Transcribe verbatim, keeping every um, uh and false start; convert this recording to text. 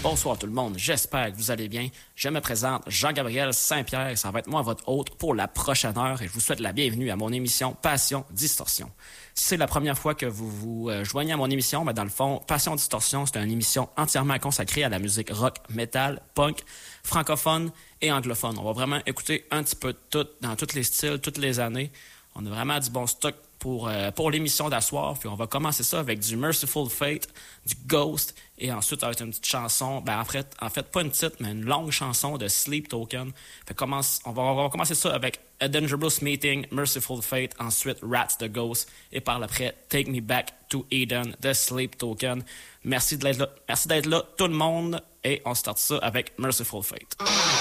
Bonsoir tout le monde, j'espère que vous allez bien. Je me présente Jean-Gabriel Saint-Pierre et ça va être moi votre hôte pour la prochaine heure et je vous souhaite la bienvenue à mon émission Passion Distorsion. Si c'est la première fois que vous vous euh, joignez à mon émission, ben dans le fond, Passion Distorsion, c'est une émission entièrement consacrée à la musique rock, metal, punk, francophone et anglophone. On va vraiment écouter un petit peu de tout, dans tous les styles, toutes les années. On a vraiment du bon stock pour, euh, pour l'émission d'asseoir. Puis on va commencer ça avec du Merciful Fate, du Ghost, et ensuite avec une petite chanson, ben en fait, en fait pas une petite, mais une longue chanson de Sleep Token. Fait commence, on, va, on va commencer ça avec A Dangerous Meeting, Merciful Fate, ensuite Rats the Ghost, et par l'après Take Me Back to Eden, de Sleep Token. Merci d'être là, merci d'être là tout le monde, et on start ça avec Merciful Fate.